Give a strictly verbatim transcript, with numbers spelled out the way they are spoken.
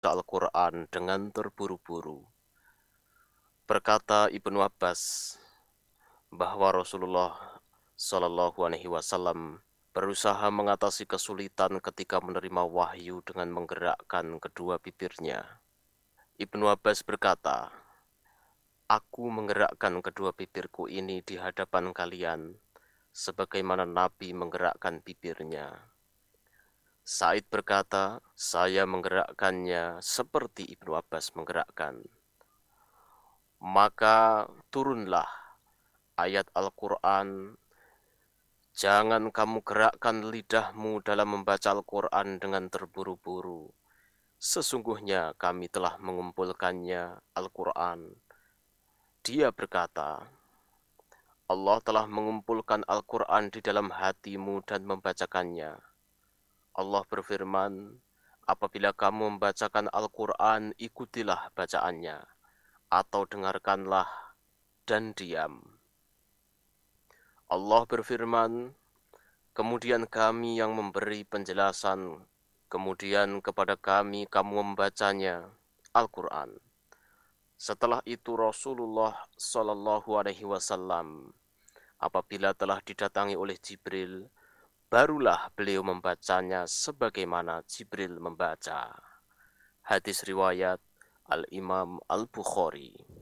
Al-Quran dengan terburu-buru. Berkata Ibnu Abbas bahwa Rasulullah Shallallahu Alaihi Wasallam berusaha mengatasi kesulitan ketika menerima wahyu dengan menggerakkan kedua bibirnya. Ibnu Abbas berkata, "Aku menggerakkan kedua bibirku ini di hadapan kalian, sebagaimana Nabi menggerakkan bibirnya." Said berkata, "Saya menggerakkannya seperti Ibnu Abbas menggerakkan." Maka turunlah ayat Al-Quran, "Jangan kamu gerakkan lidahmu dalam membaca Al-Quran dengan terburu-buru. Sesungguhnya kami telah mengumpulkannya Al-Quran." Dia berkata, "Allah telah mengumpulkan Al-Quran di dalam hatimu dan membacakannya." Allah berfirman, "Apabila kamu membacakan Al-Quran, ikutilah bacaannya, atau dengarkanlah dan diam." Allah berfirman, "Kemudian kami yang memberi penjelasan, kemudian kepada kami kamu membacanya, Al-Quran." Setelah itu Rasulullah Shallallahu Alaihi Wasallam apabila telah didatangi oleh Jibril, barulah beliau membacanya sebagaimana Jibril membaca. Hadis riwayat Al-Imam Al-Bukhari.